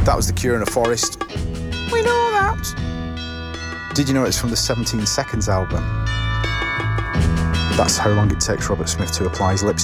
That was The Cure in a Forest. We know that. Did you know it's from the 17 Seconds album? That's how long it takes Robert Smith to apply his lips